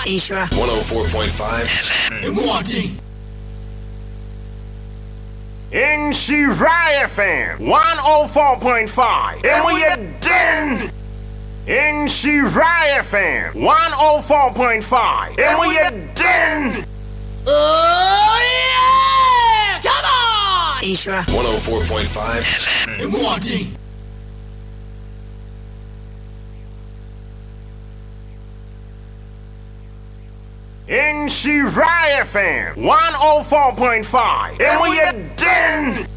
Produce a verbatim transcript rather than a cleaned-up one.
Isra. one oh four point five. Mwadi. In Shirai F M, one oh four point five. And we are done. In Shirai F M, one oh four point five. And we are done. Oh, yeah! Come on! Isra. one oh four point five. Mwadi. In Shirai F M, one oh four point five. And we are done.